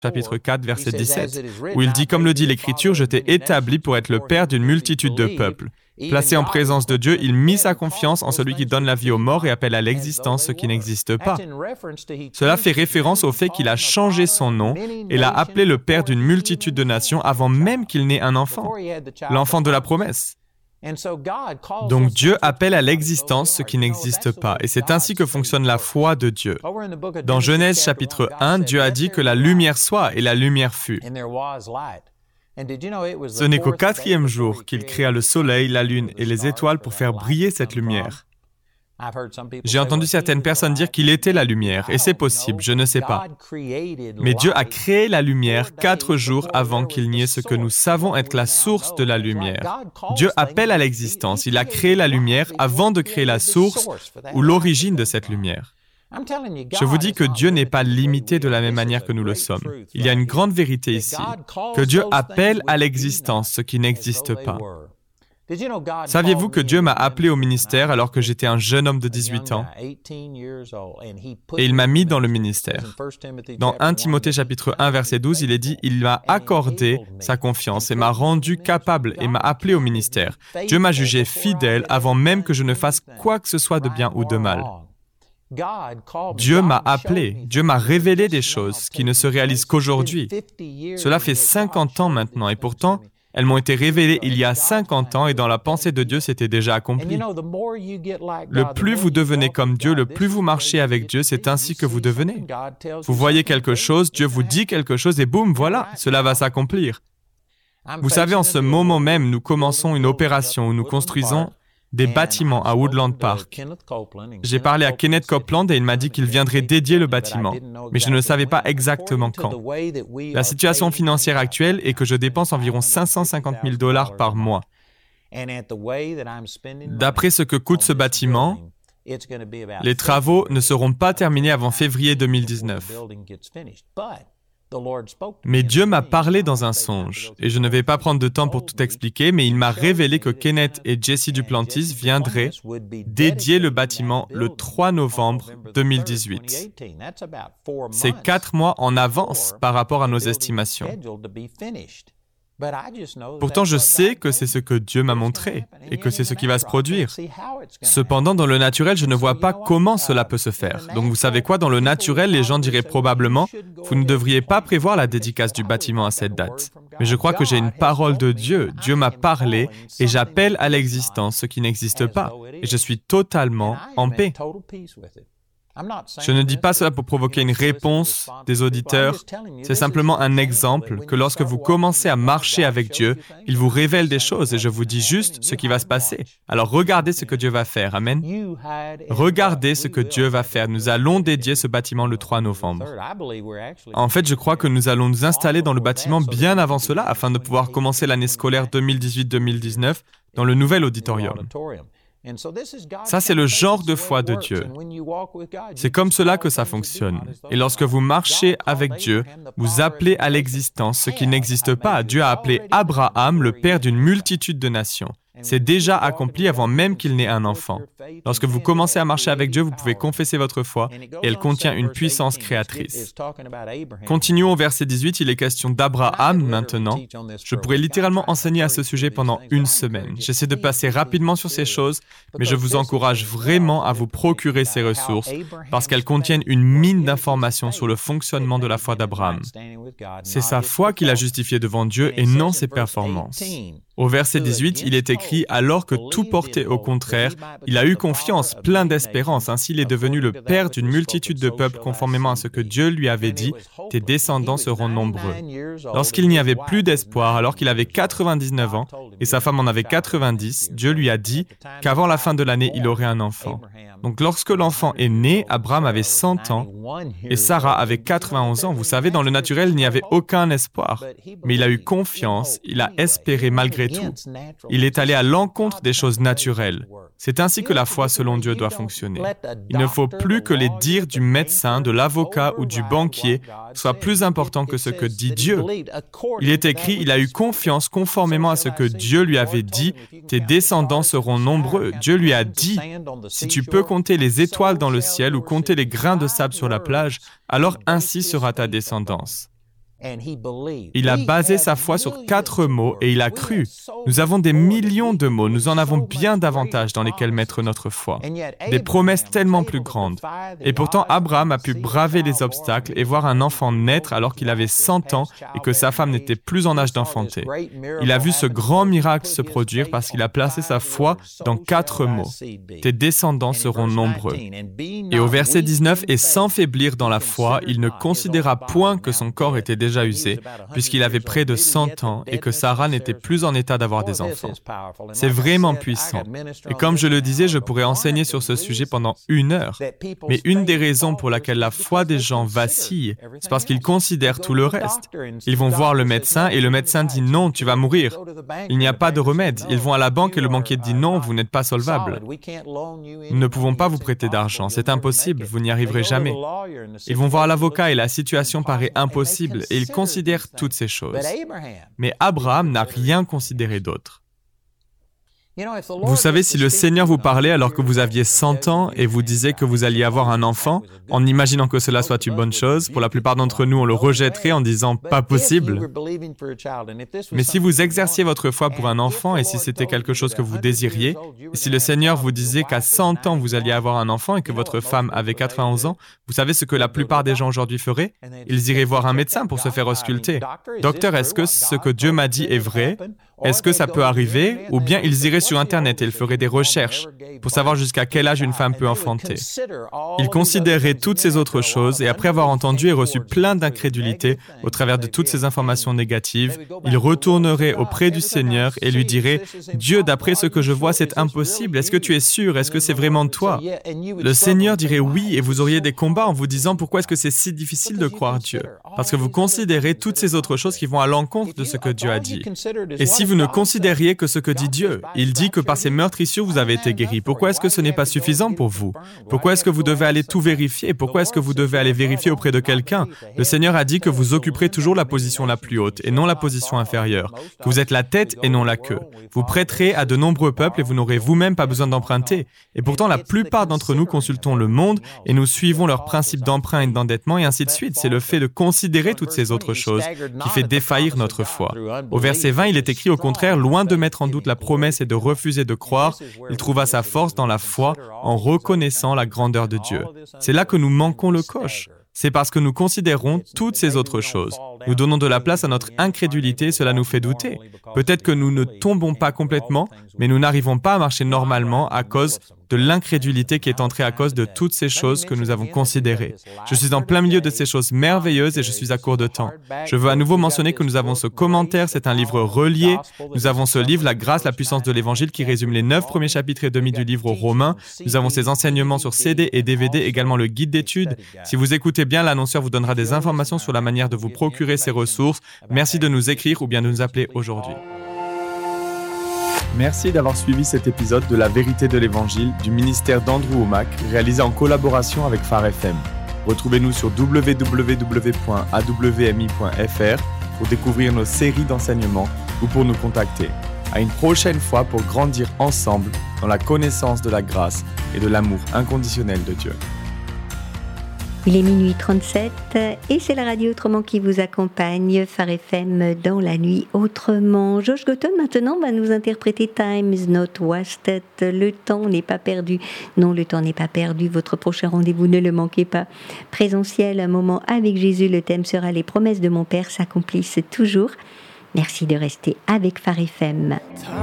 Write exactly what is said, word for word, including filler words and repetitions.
chapitre quatre, verset dix-sept, où il dit « Comme le dit l'Écriture, je t'ai établi pour être le père d'une multitude de peuples. » Placé en présence de Dieu, il mit sa confiance en celui qui donne la vie aux morts et appelle à l'existence ce qui n'existe pas. Cela fait référence au fait qu'il a changé son nom et l'a appelé le père d'une multitude de nations avant même qu'il n'ait un enfant, l'enfant de la promesse. Donc Dieu appelle à l'existence ce qui n'existe pas, et c'est ainsi que fonctionne la foi de Dieu. Dans Genèse chapitre un, Dieu a dit que la lumière soit, et la lumière fut. Ce n'est qu'au quatrième jour qu'il créa le soleil, la lune et les étoiles pour faire briller cette lumière. J'ai entendu certaines personnes dire qu'il était la lumière, et c'est possible, je ne sais pas. Mais Dieu a créé la lumière quatre jours avant qu'il n'y ait ce que nous savons être la source de la lumière. Dieu appelle à l'existence, il a créé la lumière avant de créer la source ou l'origine de cette lumière. Je vous dis que Dieu n'est pas limité de la même manière que nous le sommes. Il y a une grande vérité ici, que Dieu appelle à l'existence ce qui n'existe pas. Saviez-vous que Dieu m'a appelé au ministère alors que j'étais un jeune homme de dix-huit ans et il m'a mis dans le ministère. Dans premier Timothée chapitre un verset douze, il est dit « Il m'a accordé sa confiance et m'a rendu capable et m'a appelé au ministère. Dieu m'a jugé fidèle avant même que je ne fasse quoi que ce soit de bien ou de mal. » Dieu m'a appelé, Dieu m'a révélé des choses qui ne se réalisent qu'aujourd'hui. Cela fait cinquante ans maintenant et pourtant, elles m'ont été révélées il y a cinquante ans et dans la pensée de Dieu, c'était déjà accompli. Le plus vous devenez comme Dieu, le plus vous marchez avec Dieu, c'est ainsi que vous devenez. Vous voyez quelque chose, Dieu vous dit quelque chose et boum, voilà, cela va s'accomplir. Vous savez, en ce moment même, nous commençons une opération où nous construisons des bâtiments à Woodland Park. J'ai parlé à Kenneth Copeland et il m'a dit qu'il viendrait dédier le bâtiment, mais je ne savais pas exactement quand. La situation financière actuelle est que je dépense environ cinq cent cinquante mille dollars par mois. D'après ce que coûte ce bâtiment, les travaux ne seront pas terminés avant février deux mille dix-neuf. Mais Dieu m'a parlé dans un songe, et je ne vais pas prendre de temps pour tout expliquer, mais il m'a révélé que Kenneth et Jesse Duplantis viendraient dédier le bâtiment le trois novembre deux mille dix-huit. C'est quatre mois en avance par rapport à nos estimations. Pourtant, je sais que c'est ce que Dieu m'a montré et que c'est ce qui va se produire. Cependant, dans le naturel, je ne vois pas comment cela peut se faire. Donc, vous savez quoi? Dans le naturel, les gens diraient probablement « Vous ne devriez pas prévoir la dédicace du bâtiment à cette date. » Mais je crois que j'ai une parole de Dieu. Dieu m'a parlé et j'appelle à l'existence ce qui n'existe pas. Et je suis totalement en paix. Je ne dis pas cela pour provoquer une réponse des auditeurs. C'est simplement un exemple que lorsque vous commencez à marcher avec Dieu, il vous révèle des choses et je vous dis juste ce qui va se passer. Alors regardez ce que Dieu va faire. Amen. Regardez ce que Dieu va faire. Nous allons dédier ce bâtiment le trois novembre. En fait, je crois que nous allons nous installer dans le bâtiment bien avant cela afin de pouvoir commencer l'année scolaire deux mille dix-huit deux mille dix-neuf dans le nouvel auditorium. Ça, c'est le genre de foi de Dieu. C'est comme cela que ça fonctionne. Et lorsque vous marchez avec Dieu, vous appelez à l'existence ce qui n'existe pas. Dieu a appelé Abraham le père d'une multitude de nations. C'est déjà accompli avant même qu'il n'ait un enfant. Lorsque vous commencez à marcher avec Dieu, vous pouvez confesser votre foi et elle contient une puissance créatrice. Continuons au verset dix-huit, il est question d'Abraham maintenant. Je pourrais littéralement enseigner à ce sujet pendant une semaine. J'essaie de passer rapidement sur ces choses, mais je vous encourage vraiment à vous procurer ces ressources parce qu'elles contiennent une mine d'informations sur le fonctionnement de la foi d'Abraham. C'est sa foi qui l'a justifié devant Dieu et non ses performances. Au verset dix-huit, il est écrit « Alors que tout portait au contraire, il a eu confiance, plein d'espérance. Ainsi, il est devenu le père d'une multitude de peuples conformément à ce que Dieu lui avait dit. Tes descendants seront nombreux. » Lorsqu'il n'y avait plus d'espoir, alors qu'il avait quatre-vingt-dix-neuf ans et sa femme en avait quatre-vingt-dix, Dieu lui a dit qu'avant la fin de l'année, il aurait un enfant. Donc, lorsque l'enfant est né, Abraham avait cent ans et Sarah avait quatre-vingt-onze ans. Vous savez, dans le naturel, il n'y avait aucun espoir. Mais il a eu confiance, il a espéré malgré tout. Il est allé à l'encontre des choses naturelles. C'est ainsi que la foi selon Dieu doit fonctionner. Il ne faut plus que les dires du médecin, de l'avocat ou du banquier soient plus importants que ce que dit Dieu. Il est écrit, il a eu confiance conformément à ce que Dieu lui avait dit, tes descendants seront nombreux. Dieu lui a dit, si tu peux compter les étoiles dans le ciel ou compter les grains de sable sur la plage, alors ainsi sera ta descendance. Il a basé sa foi sur quatre mots et il a cru. Nous avons des millions de mots, nous en avons bien davantage dans lesquels mettre notre foi. Des promesses tellement plus grandes. Et pourtant, Abraham a pu braver les obstacles et voir un enfant naître alors qu'il avait cent ans et que sa femme n'était plus en âge d'enfanter. Il a vu ce grand miracle se produire parce qu'il a placé sa foi dans quatre mots. Tes descendants seront nombreux. Et au verset dix-neuf, et sans faiblir dans la foi, il ne considéra point que son corps était déjà usé, puisqu'il avait près de cent ans et que Sarah n'était plus en état d'avoir des enfants. C'est vraiment puissant. Et comme je le disais, je pourrais enseigner sur ce sujet pendant une heure. Mais une des raisons pour laquelle la foi des gens vacille, c'est parce qu'ils considèrent tout le reste. Ils vont voir le médecin et le médecin dit non, tu vas mourir. Il n'y a pas de remède. Ils vont à la banque et le banquier dit non, vous n'êtes pas solvable. Nous ne pouvons pas vous prêter d'argent, c'est impossible, vous n'y arriverez jamais. Ils vont voir l'avocat et la situation paraît impossible et ils considèrent toutes ces choses. Mais Abraham n'a rien considéré d'autre. Vous savez, si le Seigneur vous parlait alors que vous aviez cent ans et vous disait que vous alliez avoir un enfant, en imaginant que cela soit une bonne chose, pour la plupart d'entre nous, on le rejetterait en disant « pas possible ». Mais si vous exerciez votre foi pour un enfant et si c'était quelque chose que vous désiriez, et si le Seigneur vous disait qu'à cent ans vous alliez avoir un enfant et que votre femme avait quatre-vingt-onze ans, vous savez ce que la plupart des gens aujourd'hui feraient? Ils iraient voir un médecin pour se faire ausculter. « Docteur, est-ce que ce que Dieu m'a dit est vrai ? Est-ce que ça peut arriver ?» Ou bien ils iraient sur Internet et ils feraient des recherches pour savoir jusqu'à quel âge une femme peut enfanter. Ils considéreraient toutes ces autres choses et après avoir entendu et reçu plein d'incrédulité au travers de toutes ces informations négatives, ils retourneraient auprès du Seigneur et lui diraient « Dieu, d'après ce que je vois, c'est impossible. Est-ce que tu es sûr? Est-ce que c'est vraiment toi? » Le Seigneur dirait oui et vous auriez des combats en vous disant « Pourquoi est-ce que c'est si difficile de croire Dieu? » Parce que vous considérez toutes ces autres choses qui vont à l'encontre de ce que Dieu a dit. Et si vous ne considériez que ce que dit Dieu, il dit que par ces meurtrissures, vous avez été guéris. Pourquoi est-ce que ce n'est pas suffisant pour vous? Pourquoi est-ce que vous devez aller tout vérifier? Pourquoi est-ce que vous devez aller vérifier auprès de quelqu'un? Le Seigneur a dit que vous occuperez toujours la position la plus haute et non la position inférieure, que vous êtes la tête et non la queue. Vous prêterez à de nombreux peuples et vous n'aurez vous-même pas besoin d'emprunter. Et pourtant, la plupart d'entre nous consultons le monde et nous suivons leurs principes d'emprunt et d'endettement et ainsi de suite. C'est le fait de considérer toutes ces autres choses qui fait défaillir notre foi. Au verset vingt, il est écrit au contraire, loin de mettre en doute la promesse et de refuser de croire, il trouva sa force dans la foi en reconnaissant la grandeur de Dieu. C'est là que nous manquons le coche. C'est parce que nous considérons toutes ces autres choses. Nous donnons de la place à notre incrédulité, cela nous fait douter. Peut-être que nous ne tombons pas complètement, mais nous n'arrivons pas à marcher normalement à cause de l'incrédulité qui est entrée à cause de toutes ces choses que nous avons considérées. Je suis en plein milieu de ces choses merveilleuses et je suis à court de temps. Je veux à nouveau mentionner que nous avons ce commentaire, c'est un livre relié. Nous avons ce livre, La grâce, la puissance de l'Évangile, qui résume les neuf premiers chapitres et demi du livre aux Romains. Nous avons ces enseignements sur C D et D V D, également le guide d'études. Si vous écoutez bien, l'annonceur vous donnera des informations sur la manière de vous procurer ces ressources. Merci de nous écrire ou bien de nous appeler aujourd'hui. Merci d'avoir suivi cet épisode de La vérité de l'Évangile du ministère d'Andrew Wommack, réalisé en collaboration avec Phare F M. Retrouvez-nous sur w w w point a w m i point f r pour découvrir nos séries d'enseignements ou pour nous contacter. À une prochaine fois pour grandir ensemble dans la connaissance de la grâce et de l'amour inconditionnel de Dieu. Il est minuit trente-sept et c'est la radio Autrement qui vous accompagne, Phare F M dans la nuit autrement. Josh Gotton maintenant va nous interpréter Time is not wasted. Le temps n'est pas perdu. Non, le temps n'est pas perdu. Votre prochain rendez-vous, ne le manquez pas. Présentiel, un moment avec Jésus. Le thème sera « Les promesses de mon Père s'accomplissent toujours ». Merci de rester avec Phare F M.